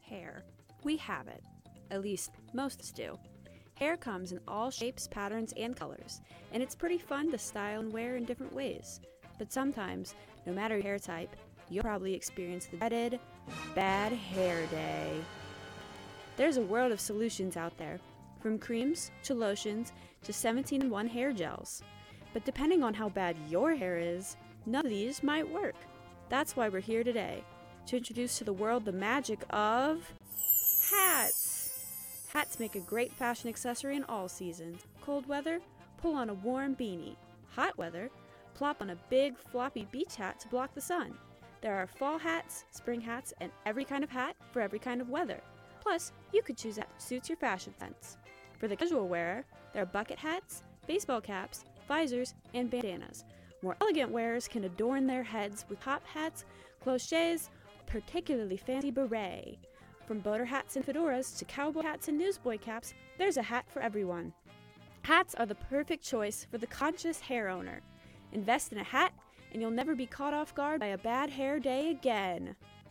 Hair. We have it. At least most of us do. Hair comes in all shapes, patterns, and colors, and it's pretty fun to style and wear in different ways. But sometimes, no matter your hair type, you'll probably experience the dreaded bad hair day. There's a world of solutions out there, from creams to lotions to 17-in-1 hair gels. But depending on how bad your hair is, none of these might work. That's why we're here today, to introduce to the world the magic of hats. Hats make a great fashion accessory in all seasons. Cold weather, pull on a warm beanie. Hot weather, plop on a big floppy beach hat to block the sun. There are fall hats, spring hats, and every kind of hat for every kind of weather. Plus, you could choose that suits your fashion sense. For the casual wearer, there are bucket hats, baseball caps, visors, and bandanas. More elegant wearers can adorn their heads with top hats, cloches, particularly fancy beret. From boater hats and fedoras to cowboy hats and newsboy caps, there's a hat for everyone. Hats are the perfect choice for the conscious hair owner. Invest in a hat, and you'll never be caught off guard by a bad hair day again.